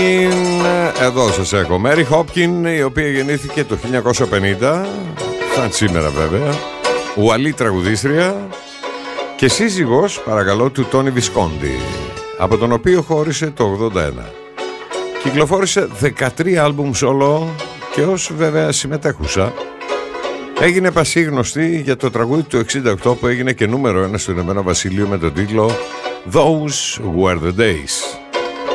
Εδώ σας έχω Μέρι Χόπκιν, η οποία γεννήθηκε το 1950, σαν σήμερα βέβαια, Ουαλή τραγουδίστρια και σύζυγος, παρακαλώ, του Τόνι Βισκόντι, από τον οποίο χώρισε το 81. Κυκλοφόρησε 13 άλμπουμ solo και ως βέβαια συμμετέχουσα. Έγινε πασίγνωστη για το τραγούδι του 68 που έγινε και νούμερο 1 στο Ηνωμένο Βασίλειο με τον τίτλο Those Were the Days.